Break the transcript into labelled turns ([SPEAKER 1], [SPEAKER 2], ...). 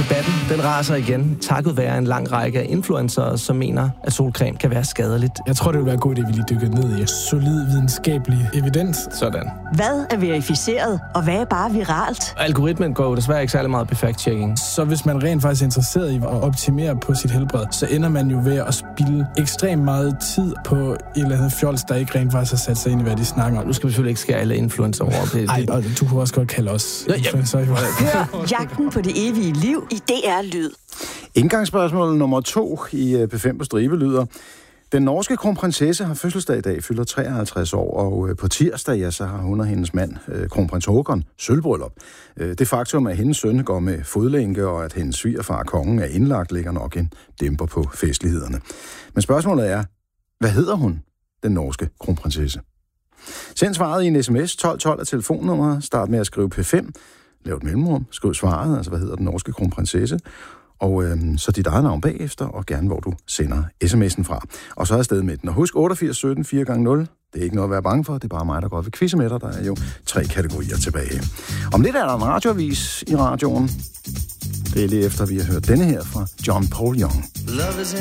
[SPEAKER 1] Debatten, den raser igen, takket være en lang række af influencere, som mener, at solcreme kan være skadeligt.
[SPEAKER 2] Jeg tror, det vil være god idé, at vi lige dykker ned i solid videnskabelig evidens.
[SPEAKER 1] Sådan.
[SPEAKER 3] Hvad er verificeret, og hvad er bare viralt?
[SPEAKER 1] Algoritmen går jo desværre ikke særlig meget på fact-checking.
[SPEAKER 2] Så hvis man rent faktisk er interesseret i at optimere på sit helbred, så ender man jo ved at spilde ekstremt meget tid på et eller andet fjols, der ikke rent faktisk har sat sig ind i, hvad de snakker om.
[SPEAKER 1] Nu skal vi selvfølgelig ikke skære alle influencer over.
[SPEAKER 2] Nej, og du kunne også godt kalde os influencer.
[SPEAKER 3] Hør Jagten på det evige liv i DR Lyd.
[SPEAKER 4] Indgangsspørgsmål nummer 2 i P5 på stribe lyder: Den norske kronprinsesse har fødselsdag i dag, fylder 53 år, og på tirsdag, ja, så har hun og hendes mand, kronprins Håkon, sølvbryllup. Det faktum, at hendes søn går med fodlænke, og at hendes svigerfar, kongen, er indlagt, lægger nok en dæmper på festlighederne. Men spørgsmålet er, hvad hedder hun, den norske kronprinsesse? Send svaret i en sms, 1212 af telefonnummeret, start med at skrive P5, lav et mellemrum, skriv svaret, altså hvad hedder den norske kronprinsesse, og så dit eget navn bagefter, og gerne hvor du sender sms'en fra. Og så er afsted med den. Og husk 88 17 4x0. Det er ikke noget at være bange for, det er bare mig, der går ved quizze med dig. Der er jo 3 kategorier tilbage. Om lidt er der en radioavis i radioen. Det er lige efter, vi har hørt denne her fra John Paul Young.